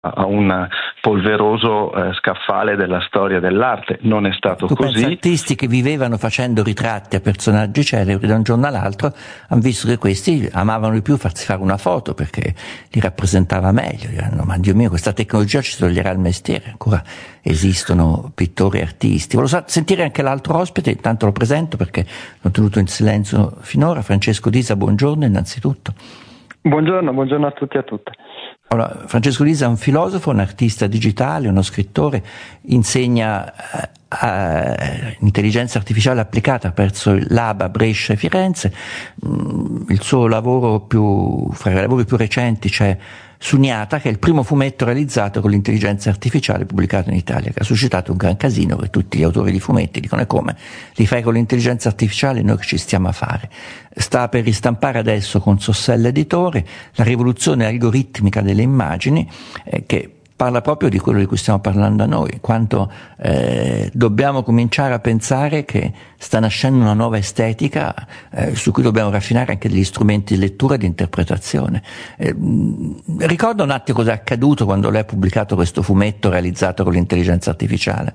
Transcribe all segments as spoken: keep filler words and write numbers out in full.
a un polveroso eh, scaffale della storia dell'arte. Non è stato tu così. Pensi, artisti che vivevano facendo ritratti a personaggi celebri, da un giorno all'altro hanno visto che questi amavano di più farsi fare una foto perché li rappresentava meglio. Diranno, ma Dio mio, questa tecnologia ci toglierà il mestiere. Ancora esistono pittori e artisti. Volevo sentire anche l'altro ospite, intanto lo presento perché l'ho tenuto in silenzio finora. Francesco Disa, buongiorno innanzitutto. Buongiorno, buongiorno a tutti e a tutte. Allora, Francesco Disa è un filosofo, un artista digitale, uno scrittore, insegna eh, eh, intelligenza artificiale applicata presso il Lab a Brescia e Firenze. Mm, il suo lavoro più, fra i lavori più recenti c'è Sugnata, che è il primo fumetto realizzato con l'intelligenza artificiale pubblicato in Italia, che ha suscitato un gran casino, che tutti gli autori di fumetti dicono: e come? Li fai con l'intelligenza artificiale? Noi che ci stiamo a fare? Sta per ristampare adesso con Sossella Editore la rivoluzione algoritmica delle immagini, eh, che parla proprio di quello di cui stiamo parlando a noi, quanto eh, dobbiamo cominciare a pensare che sta nascendo una nuova estetica eh, su cui dobbiamo raffinare anche degli strumenti di lettura e di interpretazione. Eh, ricorda un attimo cosa è accaduto quando lei ha pubblicato questo fumetto realizzato con l'intelligenza artificiale.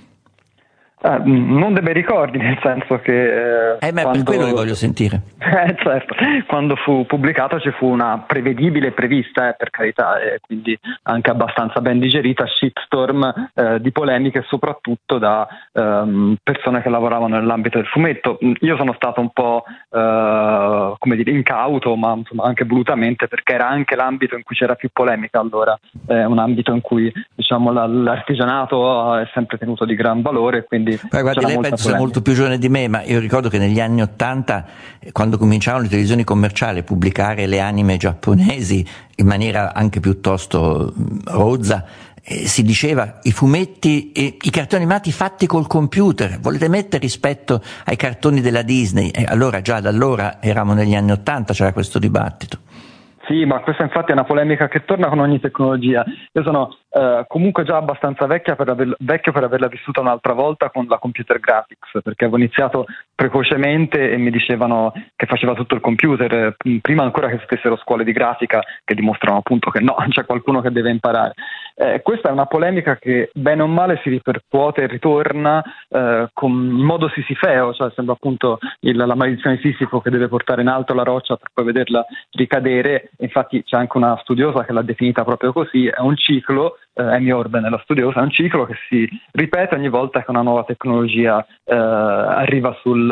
Ah, non dei bei ricordi, nel senso che... Eh, eh ma quando... per quello li voglio sentire. Eh, certo, quando fu pubblicato ci fu una prevedibile, prevista, eh, per carità, e quindi anche abbastanza ben digerita, shitstorm eh, di polemiche, soprattutto da ehm, persone che lavoravano nell'ambito del fumetto. Io sono stato un po', eh, come dire, incauto, ma insomma anche volutamente, perché era anche l'ambito in cui c'era più polemica allora, è un ambito in cui, diciamo, la, l'artigianato è sempre tenuto di gran valore, quindi Beh, guardi, lei penso sia molto più giovane di me, ma io ricordo che negli anni Ottanta, quando cominciavano le televisioni commerciali a pubblicare le anime giapponesi in maniera anche piuttosto rozza, eh, si diceva i fumetti e i cartoni animati fatti col computer volete mettere rispetto ai cartoni della Disney? E allora già da allora eravamo negli anni Ottanta, c'era questo dibattito. Sì, ma questa infatti è una polemica che torna con ogni tecnologia. Io sono eh, comunque già abbastanza vecchia per aver, vecchio per averla vissuta un'altra volta con la computer graphics, perché avevo iniziato precocemente e mi dicevano che faceva tutto il computer, prima ancora che esistessero scuole di grafica che dimostrano appunto che no, c'è qualcuno che deve imparare. Eh, questa è una polemica che bene o male si ripercuote e ritorna eh, con, in modo sisifeo, cioè sembra appunto il, la maledizione di Sisifo che deve portare in alto la roccia per poi vederla ricadere. Infatti c'è anche una studiosa che l'ha definita proprio così, è un ciclo, eh, Amy Orben è la studiosa, è un ciclo che si ripete ogni volta che una nuova tecnologia eh, arriva sul,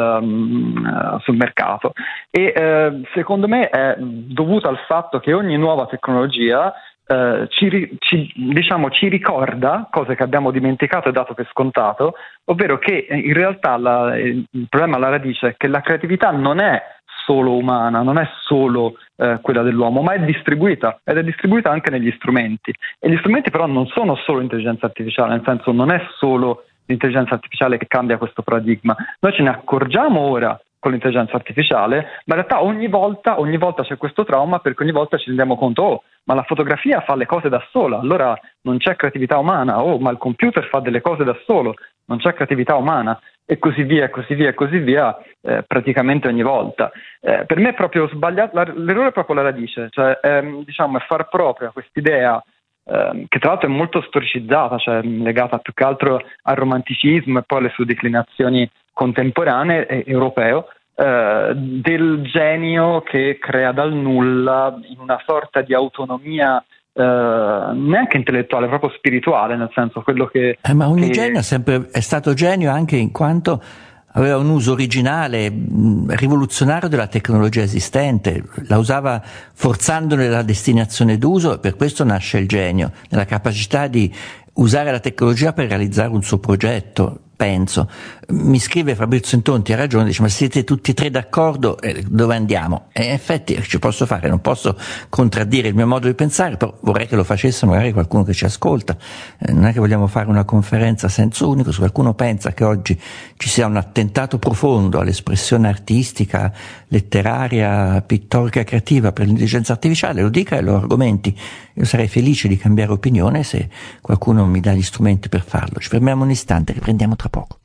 um, sul mercato e eh, secondo me è dovuto al fatto che ogni nuova tecnologia eh, ci, ci, diciamo, ci ricorda cose che abbiamo dimenticato e dato per scontato, ovvero che in realtà la, il problema alla radice è che la creatività non è solo umana, non è solo eh, quella dell'uomo, ma è distribuita ed è distribuita anche negli strumenti. E gli strumenti però non sono solo intelligenza artificiale, nel senso non è solo l'intelligenza artificiale che cambia questo paradigma. Noi ce ne accorgiamo ora con l'intelligenza artificiale, ma in realtà ogni volta, ogni volta c'è questo trauma, perché ogni volta ci rendiamo conto, oh, ma la fotografia fa le cose da sola, allora non c'è creatività umana, oh, ma il computer fa delle cose da solo, non c'è creatività umana, e così via, e così via, e così via, eh, praticamente ogni volta. Eh, per me è proprio sbagliato, la, l'errore è proprio la radice, cioè ehm, diciamo è far propria quest'idea ehm, che tra l'altro è molto storicizzata, cioè legata più che altro al romanticismo e poi alle sue declinazioni contemporanee e europeo, eh, del genio che crea dal nulla in una sorta di autonomia Uh, neanche intellettuale, proprio spirituale, nel senso quello che... Eh, ma ogni che... genio è sempre è stato genio anche in quanto aveva un uso originale, mh, rivoluzionario della tecnologia esistente, la usava forzandone la destinazione d'uso, e per questo nasce il genio, nella capacità di usare la tecnologia per realizzare un suo progetto. Penso, mi scrive Fabrizio Intonti, ha ragione, dice: ma siete tutti e tre d'accordo, eh, dove andiamo? E in effetti ci posso fare, non posso contraddire il mio modo di pensare, però vorrei che lo facesse magari qualcuno che ci ascolta. Eh, non è che vogliamo fare una conferenza a senso unico. Se qualcuno pensa che oggi ci sia un attentato profondo all'espressione artistica, letteraria, pittorica, creativa per l'intelligenza artificiale, lo dica e lo argomenti. Io sarei felice di cambiare opinione se qualcuno mi dà gli strumenti per farlo. Ci fermiamo un istante, riprendiamo tra poco.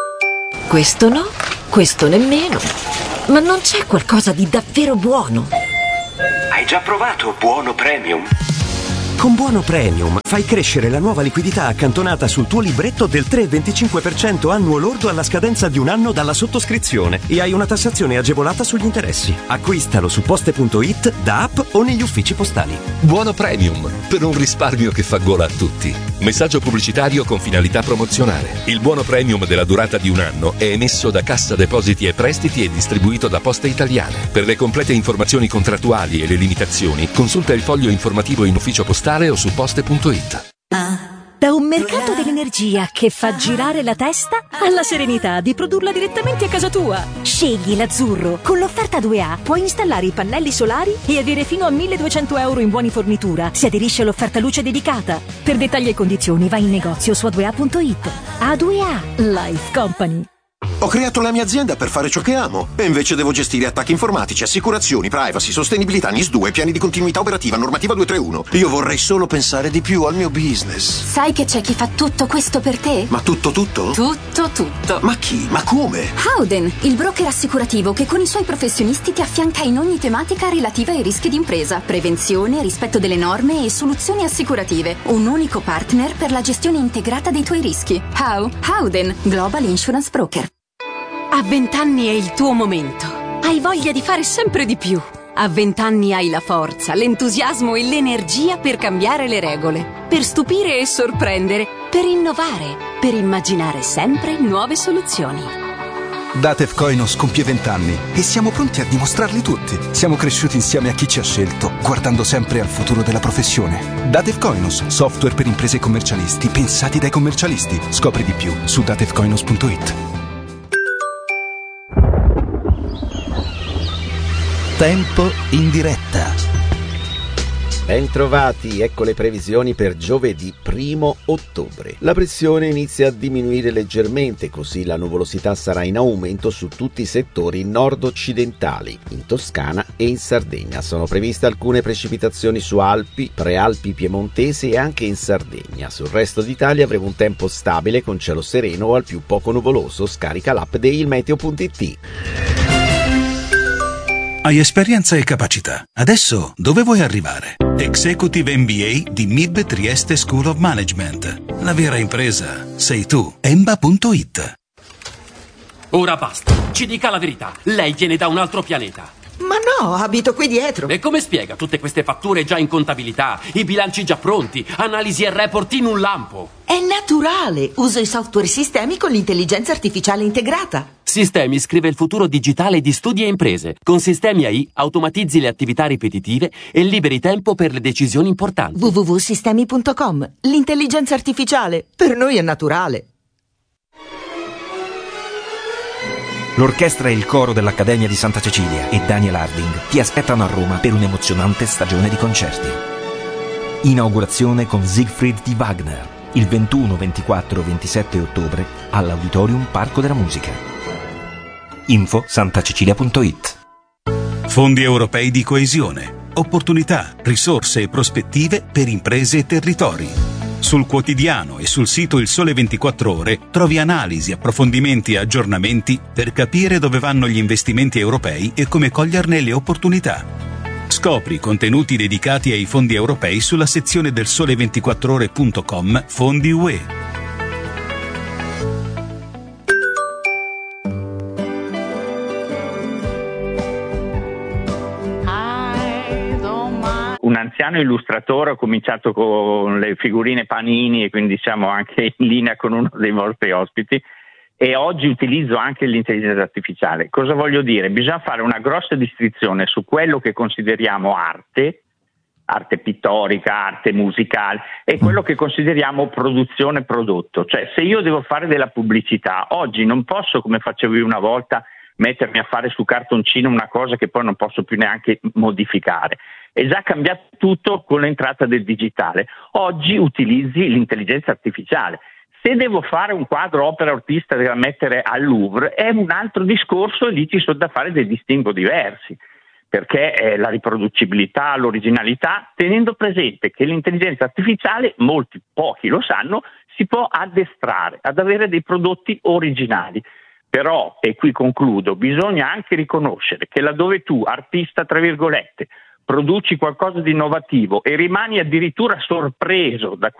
Questo no, questo nemmeno. Ma non c'è qualcosa di davvero buono? Hai già provato Buono Premium? Con Buono Premium fai crescere la nuova liquidità accantonata sul tuo libretto del tre virgola venticinque per cento annuo lordo alla scadenza di un anno dalla sottoscrizione e hai una tassazione agevolata sugli interessi. Acquistalo su poste punto it, da app o negli uffici postali. Buono Premium, per un risparmio che fa gola a tutti. Messaggio pubblicitario con finalità promozionale. Il Buono Premium della durata di un anno è emesso da Cassa Depositi e Prestiti e distribuito da Poste Italiane. Per le complete informazioni contrattuali e le limitazioni, consulta il foglio informativo in ufficio postale o su poste punto it. Da un mercato dell'energia che fa girare la testa alla serenità di produrla direttamente a casa tua. Scegli l'azzurro. Con l'offerta due A puoi installare i pannelli solari e avere fino a milleduecento euro in buoni fornitura se aderisci all'offerta luce dedicata. Per dettagli e condizioni vai in negozio su a due a punto it. A due A Life Company. Ho creato la mia azienda per fare ciò che amo e invece devo gestire attacchi informatici, assicurazioni, privacy, sostenibilità, N I S due, piani di continuità operativa, normativa duecentotrentuno. Io vorrei solo pensare di più al mio business. Sai che c'è chi fa tutto questo per te? Ma tutto tutto? Tutto tutto. Ma chi? Ma come? Howden, il broker assicurativo che con i suoi professionisti ti affianca in ogni tematica relativa ai rischi d'impresa, prevenzione, rispetto delle norme e soluzioni assicurative. Un unico partner per la gestione integrata dei tuoi rischi. How? Howden, Global Insurance Broker. A vent'anni è il tuo momento. Hai voglia di fare sempre di più. A vent'anni hai la forza, l'entusiasmo e l'energia per cambiare le regole, per stupire e sorprendere, per innovare, per immaginare sempre nuove soluzioni. Datev Koinos compie vent'anni e siamo pronti a dimostrarli tutti. Siamo cresciuti insieme a chi ci ha scelto, guardando sempre al futuro della professione. Datev Koinos, software per imprese e commercialisti, pensati dai commercialisti. Scopri di più su datev koinos punto it. Tempo in diretta. Bentrovati, ecco le previsioni per giovedì primo ottobre. La pressione inizia a diminuire leggermente, così la nuvolosità sarà in aumento su tutti i settori nord-occidentali. In Toscana e in Sardegna sono previste alcune precipitazioni su Alpi, Prealpi piemontesi e anche in Sardegna. Sul resto d'Italia avremo un tempo stabile con cielo sereno o al più poco nuvoloso. Scarica l'app di ilmeteo punto it. Hai esperienza e capacità. Adesso dove vuoi arrivare? Executive M B A di M I B Trieste School of Management. La vera impresa sei tu. Emba punto it. Ora basta. Ci dica la verità. Lei viene da un altro pianeta. Ma no, abito qui dietro. E come spiega tutte queste fatture già in contabilità, i bilanci già pronti, analisi e report in un lampo? È naturale. Uso i software sistemi con l'intelligenza artificiale integrata. Sistemi scrive il futuro digitale di studi e imprese. Con Sistemi A I automatizzi le attività ripetitive e liberi tempo per le decisioni importanti. w w w punto sistemi punto com. L'intelligenza artificiale per noi è naturale. L'orchestra e il coro dell'Accademia di Santa Cecilia e Daniel Harding ti aspettano a Roma per un'emozionante stagione di concerti. Inaugurazione con Siegfried di Wagner il ventuno, ventiquattro e ventisette ottobre all'Auditorium Parco della Musica. Info santacecilia punto it. Fondi europei di coesione. Opportunità, risorse e prospettive per imprese e territori. Sul quotidiano e sul sito Il Sole ventiquattro Ore trovi analisi, approfondimenti e aggiornamenti per capire dove vanno gli investimenti europei e come coglierne le opportunità. Scopri contenuti dedicati ai fondi europei sulla sezione del sole ventiquattro ore punto com Fondi U E. Un anziano illustratore, ho cominciato con le figurine Panini e quindi siamo anche in linea con uno dei vostri ospiti, e oggi utilizzo anche l'intelligenza artificiale. Cosa voglio dire? Bisogna fare una grossa distinzione su quello che consideriamo arte, arte pittorica, arte musicale, e quello che consideriamo produzione prodotto. Cioè, se io devo fare della pubblicità, oggi non posso, come facevo io una volta, mettermi a fare su cartoncino una cosa che poi non posso più neanche modificare. È già cambiato tutto con l'entrata del digitale. Oggi utilizzi l'intelligenza artificiale. Se devo fare un quadro opera artista da mettere al Louvre è un altro discorso, e lì ci sono da fare dei distinguo diversi, perché è la riproducibilità, l'originalità, tenendo presente che l'intelligenza artificiale, molti, pochi lo sanno, si può addestrare ad avere dei prodotti originali. Però, e qui concludo, bisogna anche riconoscere che laddove tu, artista tra virgolette, produci qualcosa di innovativo e rimani addirittura sorpreso da